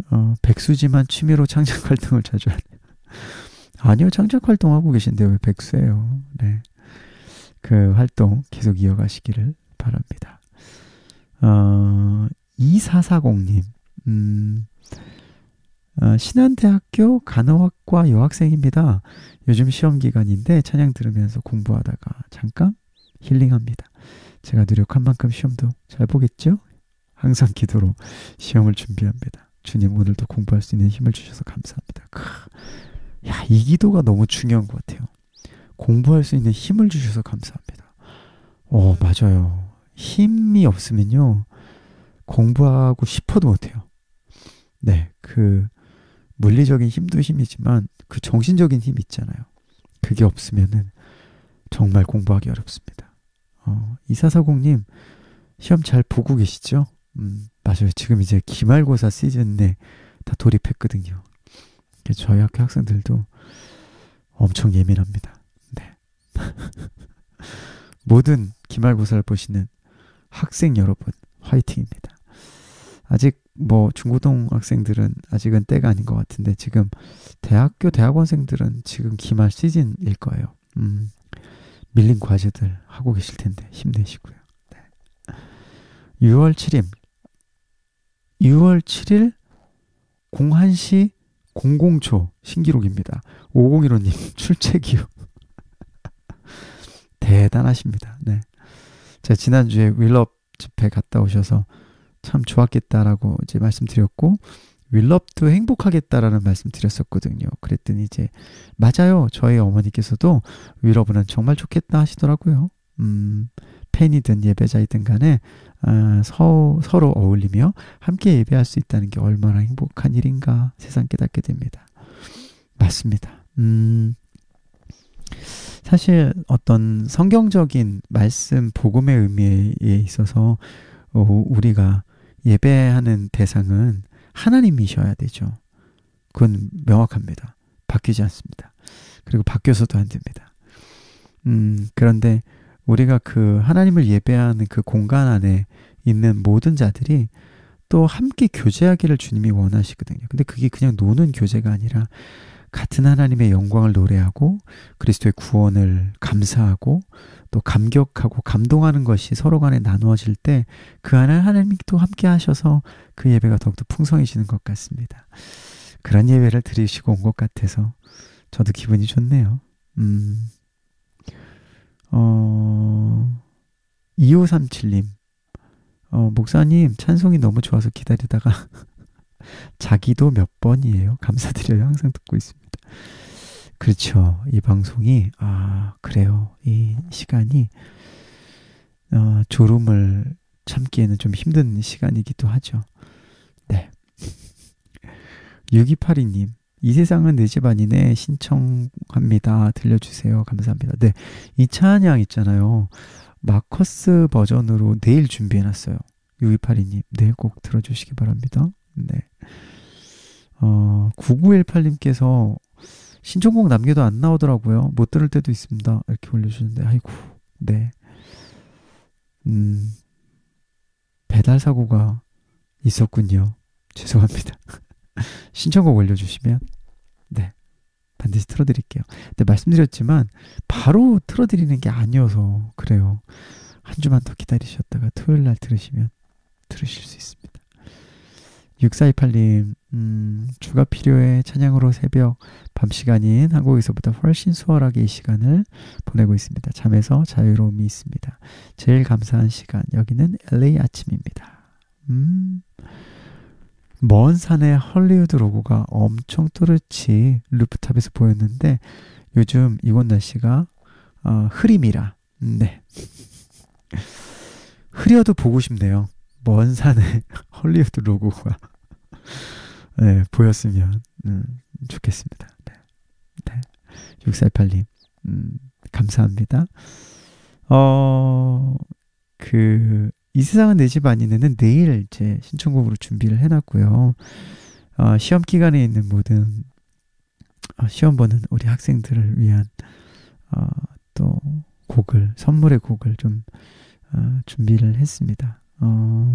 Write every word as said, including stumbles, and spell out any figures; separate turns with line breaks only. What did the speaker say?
어, 백수지만 취미로 창작 활동을 자주 하네요. 아니요, 창작 활동하고 계신데 왜 백수예요? 네. 그 활동 계속 이어가시기를 바랍니다. 어, 이사사공님, 음, 어, 신한대학교 간호학과 여학생입니다. 요즘 시험 기간인데 찬양 들으면서 공부하다가 잠깐 힐링합니다. 제가 노력한 만큼 시험도 잘 보겠죠? 항상 기도로 시험을 준비합니다. 주님, 오늘도 공부할 수 있는 힘을 주셔서 감사합니다. 크, 야, 이 기도가 너무 중요한 것 같아요. 공부할 수 있는 힘을 주셔서 감사합니다. 어, 맞아요. 힘이 없으면요, 공부하고 싶어도 못해요. 네, 그 물리적인 힘도 힘이지만 그 정신적인 힘 있잖아요. 그게 없으면은 정말 공부하기 어렵습니다. 어, 이사사공님, 시험 잘 보고 계시죠? 음, 맞아요. 지금 이제 기말고사 시즌에 다 돌입했거든요. 저희 학교 학생들도 엄청 예민합니다. 네. 모든 기말고사를 보시는 학생 여러분, 화이팅입니다. 아직 뭐 중고등 학생들은 아직은 때가 아닌 것 같은데 지금 대학교 대학원생들은 지금 기말 시즌일 거예요. 음, 밀린 과제들 하고 계실 텐데 힘내시고요. 네. 유월 칠일 유월 칠일 공 한 시 공 초 신기록입니다. 오공일오님 출첵이요. 대단하십니다. 네. 제가 지난주에 윌럽 집회 갔다 오셔서 참 좋았겠다라고 이제 말씀드렸고, 윌럽도 행복하겠다라는 말씀 드렸었거든요. 그랬더니 이제 맞아요. 저희 어머니께서도 윌럽은 정말 좋겠다 하시더라고요. 음, 팬이든 예배자이든 간에 아, 서, 서로 어울리며 함께 예배할 수 있다는 게 얼마나 행복한 일인가 세상 깨닫게 됩니다. 맞습니다. 음, 사실 어떤 성경적인 말씀 복음의 의미에 있어서 어, 우리가 예배하는 대상은 하나님이셔야 되죠. 그건 명확합니다. 바뀌지 않습니다. 그리고 바뀌어서도 안 됩니다. 음, 그런데 우리가 그 하나님을 예배하는 그 공간 안에 있는 모든 자들이 또 함께 교제하기를 주님이 원하시거든요. 근데 그게 그냥 노는 교제가 아니라 같은 하나님의 영광을 노래하고 그리스도의 구원을 감사하고 또 감격하고 감동하는 것이 서로 간에 나누어질 때 그 안에 하나님이 또 함께 하셔서 그 예배가 더욱더 풍성해지는 것 같습니다. 그런 예배를 드리시고 온 것 같아서 저도 기분이 좋네요. 음, 어, 이오삼칠님 어, 목사님 찬송이 너무 좋아서 기다리다가 자기도 몇 번이에요. 감사드려요. 항상 듣고 있습니다. 그렇죠. 이 방송이 아 그래요. 이 시간이 어, 졸음을 참기에는 좀 힘든 시간이기도 하죠. 네. 육이팔이님 이 세상은 내 집 아니네 신청합니다. 들려주세요. 감사합니다. 네, 이 찬양 있잖아요. 마커스 버전으로 내일 준비해놨어요. 육이팔이님 내일 꼭 들어주시기 바랍니다. 네. 어, 구구일팔님께서 신청곡 남겨도 안 나오더라고요. 못 들을 때도 있습니다. 이렇게 올려주는데 아이고 네. 음, 배달 사고가 있었군요. 죄송합니다. 신청곡 올려주시면 네 반드시 틀어드릴게요. 근데 말씀드렸지만 바로 틀어드리는 게 아니어서 그래요. 한 주만 더 기다리셨다가 토요일날 들으시면 들으실 수 있습니다. 육사이팔님 음, 주가 필요해 찬양으로 새벽 밤 시간인 한국에서보다 훨씬 수월하게 이 시간을 보내고 있습니다. 잠에서 자유로움이 있습니다. 제일 감사한 시간 여기는 엘에이 아침입니다. 음, 먼 산에 헐리우드 로고가 엄청 또렷이 루프탑에서 보였는데 요즘 이곳 날씨가 어, 흐림이라 네 흐려도 보고 싶네요. 먼 산에 헐리우드 로고가 네, 보였으면 음, 좋겠습니다. 네. 네. 육사팔님 음, 감사합니다. 어, 그, 이 세상은 내 집 아니네는 내일 이제 신청곡으로 준비를 해놨고요. 어, 시험 기간에 있는 모든 어, 시험 보는 우리 학생들을 위한 어, 또 곡을 선물의 곡을 좀 어, 준비를 했습니다. 어,